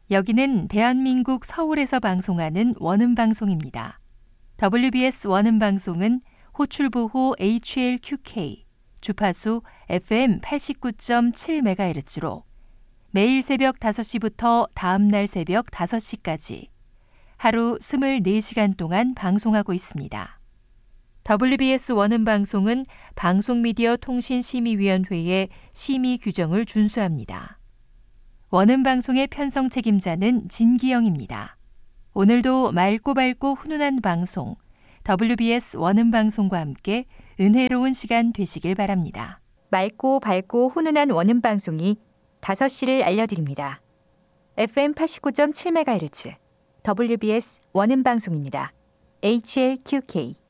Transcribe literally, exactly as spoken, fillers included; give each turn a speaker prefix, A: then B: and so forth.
A: 여기는 대한민국 서울에서 방송하는 원음방송입니다. 더블유비에스 원음방송은 호출보호 에이치엘큐케이, 주파수 에프엠 팔십구 점 칠 메가헤르츠로 매일 새벽 다섯 시부터 다음날 새벽 다섯 시까지 하루 이십사 시간 동안 방송하고 있습니다. 더블유비에스 원음방송은 방송미디어통신심의위원회의 심의 규정을 준수합니다. 원음방송의 편성 책임자는 진기영입니다. 오늘도 맑고 밝고 훈훈한 방송, 더블유비에스 원음방송과 함께 은혜로운 시간 되시길 바랍니다.
B: 맑고 밝고 훈훈한 원음방송이 다섯 시를 알려드립니다. 에프엠 팔십구 점 칠 메가헤르츠 더블유비에스 원음방송입니다. 에이치엘큐케이